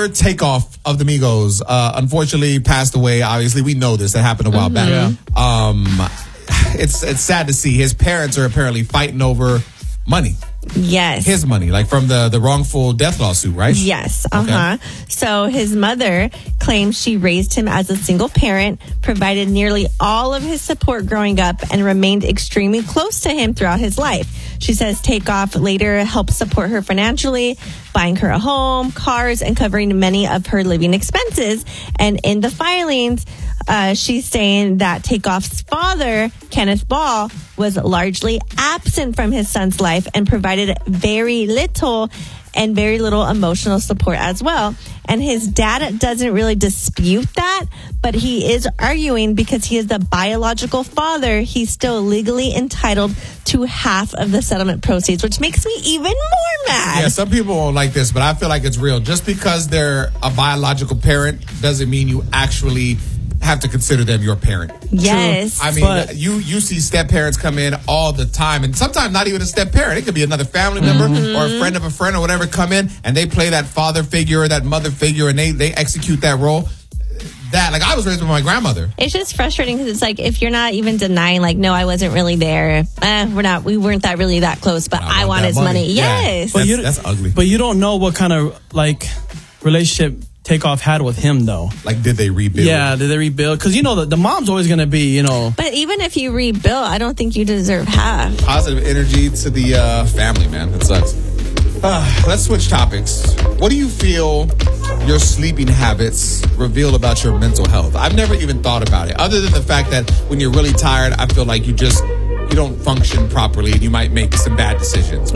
leader Takeoff of the Migos, unfortunately passed away. Obviously, we know this. That happened a while back. Yeah. It's sad to see. His parents are apparently fighting over money. Yes. His money, like from the wrongful death lawsuit, right? Yes. Okay. So his mother claims she raised him as a single parent, provided nearly all of his support growing up, and remained extremely close to him throughout his life. She says Takeoff later helped support her financially, buying her a home, cars, and covering many of her living expenses. And in the filings, she's saying that Takeoff's father, Kenneth Ball, was largely absent from his son's life and provided very little emotional support as well. And his dad doesn't really dispute that, but he is arguing because he is the biological father, he's still legally entitled to half of the settlement proceeds, which makes me even more mad. Yeah, some people won't like this, but I feel like it's real. Just because they're a biological parent doesn't mean you actually have to consider them your parent. Yes. True. I mean, you see step parents come in all the time, and sometimes not even a step parent. It could be another family member or a friend of a friend or whatever come in, and they play that father figure or that mother figure, and they execute that role. That, like, I was raised with my grandmother. It's just frustrating because it's like, if you're not even denying, like, no, I wasn't really there. We weren't that really that close, but I want his money. Yeah. Yes. But that's ugly. But you don't know what kind of, like, relationship Takeoff had with him, though. Like, did they rebuild? Yeah, did they rebuild? Because, the mom's always going to be, But even if you rebuild, I don't think you deserve half. Positive energy to the family, man. It sucks. Let's switch topics. What do you feel your sleeping habits reveal about your mental health? I've never even thought about it, other than the fact that when you're really tired, I feel like you don't function properly and you might make some bad decisions.